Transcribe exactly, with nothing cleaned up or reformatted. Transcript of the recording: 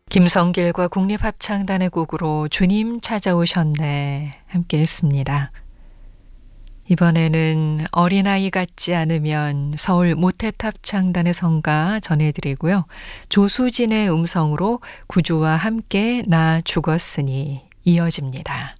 김성길과 국립합창단의 곡으로 주님 찾아오셨네 함께 했습니다. 이번에는 어린아이 같지 않으면 서울 모태탑창단의 성가 전해드리고요. 조수진의 음성으로 구주와 함께 나 죽었으니 이어집니다.